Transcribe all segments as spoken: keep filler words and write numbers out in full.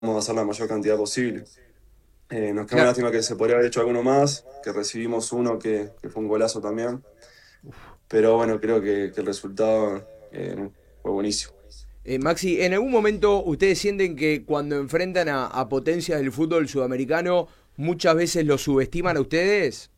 a hacer la mayor cantidad posible. Eh, nos queda una Cla- lástima que se podría haber hecho alguno más, que recibimos uno que, que fue un golazo también, pero bueno, creo que, que el resultado eh, fue buenísimo. eh, Maxi, ¿en algún momento ustedes sienten que cuando enfrentan a, a potencias del fútbol sudamericano muchas veces los subestiman a ustedes?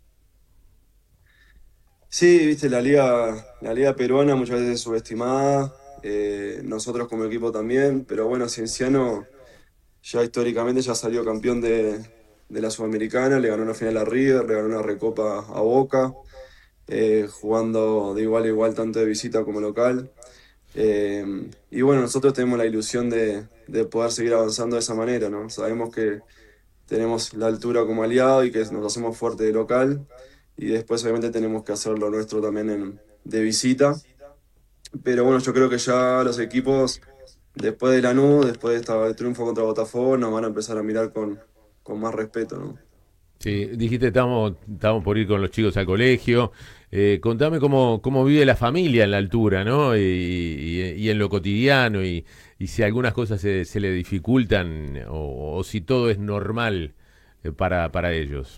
Sí, viste, la liga, la liga peruana muchas veces es subestimada, eh, nosotros como equipo también, pero bueno, Cienciano ya históricamente ya salió campeón de, de la Sudamericana, le ganó una final a River, le ganó una recopa a Boca, eh, jugando de igual a igual tanto de visita como local. Eh, y bueno, nosotros tenemos la ilusión de, de poder seguir avanzando de esa manera, ¿no? Sabemos que tenemos la altura como aliado y que nos hacemos fuerte de local, y después obviamente tenemos que hacer lo nuestro también en, de visita. Pero bueno, yo creo que ya los equipos, después de Lanús, después de este triunfo contra Botafogo, nos van a empezar a mirar con, con más respeto, ¿no? Sí, dijiste estamos, estamos por ir con los chicos al colegio. Eh, contame cómo, cómo vive la familia en la altura, ¿no? Y, y- y en lo cotidiano, y, y si algunas cosas se, se le dificultan o, o si todo es normal eh, para, para ellos.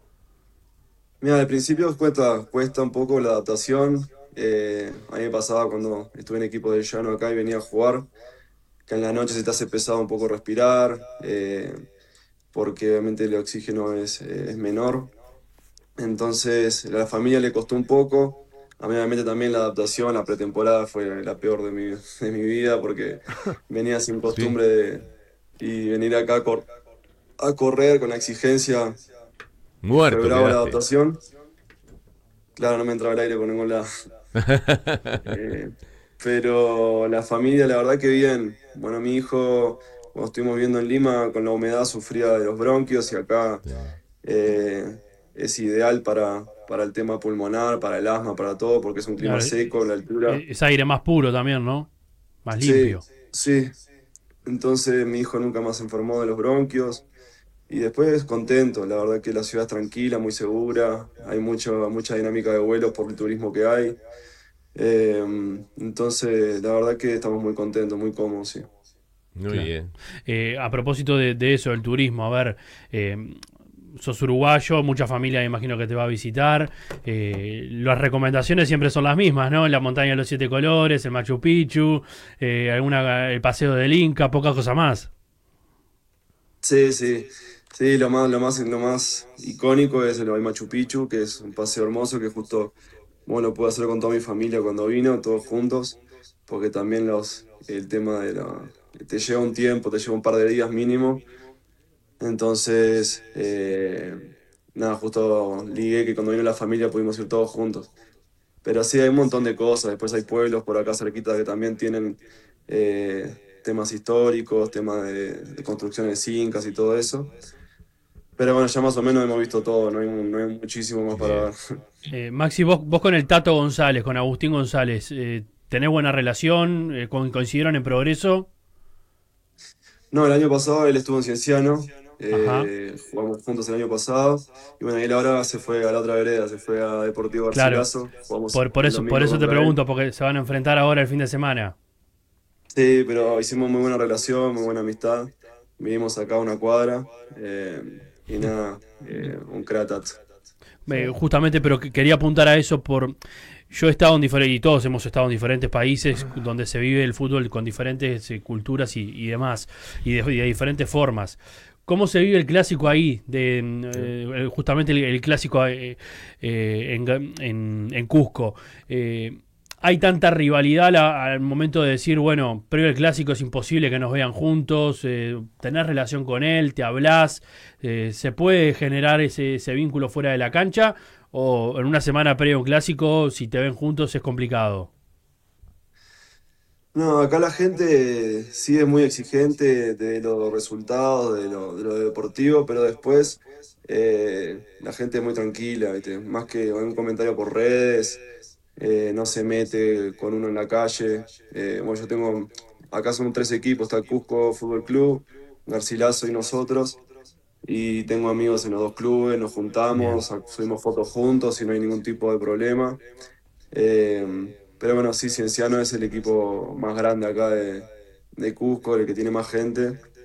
Mira, al principio cuesta, cuesta un poco la adaptación. Eh, a mí me pasaba cuando estuve en equipo de llano acá y venía a jugar, que en la noche se te hace pesado un poco respirar, eh, porque obviamente el oxígeno es, eh, es menor. Entonces, a la familia le costó un poco. A mí obviamente también la adaptación, la pretemporada fue la peor de mi, de mi vida, porque venía sin Sí. costumbre de y venir acá a, cor- a correr con la exigencia. Fue Muerto bravo la quedaste. adaptación. Claro, no me entraba el aire por ningún lado. Eh, pero la familia, la verdad que bien. Bueno, mi hijo, cuando estuvimos viviendo en Lima, con la humedad sufría de los bronquios y acá Sí. eh, es ideal para, para el tema pulmonar, para el asma, para todo, porque es un clima Claro, seco, la altura. es aire más puro también, ¿no? Más Sí, limpio. sí. Entonces mi hijo nunca más se enfermó de los bronquios. Y después contento, la verdad que la ciudad es tranquila, muy segura, hay mucho, mucha dinámica de vuelos por el turismo que hay. Eh, entonces, la verdad que estamos muy contentos, muy cómodos, sí. Muy Claro. bien. Eh, a propósito de, de eso, del turismo, a ver, eh, sos uruguayo, mucha familia me imagino que te va a visitar. Eh, las recomendaciones siempre son las mismas, ¿no? La montaña de los siete colores, el Machu Picchu, eh, alguna, el paseo del Inca, poca cosa más. Sí, sí, sí, lo más, lo más, lo más icónico es el Machu Picchu, que es un paseo hermoso que justo, bueno, lo pude hacer con toda mi familia cuando vino, todos juntos, porque también los, el tema de la, te lleva un tiempo, te lleva un par de días mínimo. Entonces, eh, nada, justo ligué que cuando vino la familia pudimos ir todos juntos. Pero sí, hay un montón de cosas. Después hay pueblos por acá cerquita que también tienen eh, temas históricos, temas de, de construcciones incas y todo eso. Pero bueno, ya más o menos hemos visto todo, no hay, no hay muchísimo más para Bien. ver. Eh, Maxi, vos, vos con el Tato González, con Agustín González, eh, ¿tenés buena relación? Eh, co- ¿Coincidieron en progreso? No, el año pasado él estuvo en Cienciano, Ajá. eh, jugamos juntos el año pasado. Y bueno, él ahora se fue a la otra vereda, se fue a Deportivo Claro. Garcilaso. Jugamos Por, por el eso, por domingo eso te contra él. pregunto, porque se van a enfrentar ahora el fin de semana. Sí, pero hicimos muy buena relación, muy buena amistad. Vivimos acá a una cuadra. eh, y nada, eh, un cratat. Eh, justamente, pero que- quería apuntar a eso por... Yo he estado en diferentes, y todos hemos estado en diferentes países donde se vive el fútbol con diferentes eh, culturas y, y demás, y de, y de diferentes formas. ¿Cómo se vive el clásico ahí? De, mm, eh, justamente el, el clásico eh, eh, en, Ga- en- en Cusco. Eh, hay tanta rivalidad la- al momento de decir, bueno, previo al clásico es imposible que nos vean juntos, eh, tener relación con él, te hablas, eh, se puede generar ese, ese vínculo fuera de la cancha, o en una semana previo a un clásico, si te ven juntos es complicado. No, acá la gente sí es muy exigente de los resultados, de lo, de lo deportivo, pero después eh, la gente es muy tranquila, ¿viste? Más que un comentario por redes, eh, no se mete con uno en la calle. Eh, bueno, yo tengo, acá son tres equipos, está el Cusco Fútbol Club, Garcilaso y nosotros, y tengo amigos en los dos clubes, nos Bien. juntamos, subimos fotos juntos y no hay ningún tipo de problema. Eh, pero bueno, sí, Cienciano es el equipo más grande acá de, de Cusco, el que tiene más gente.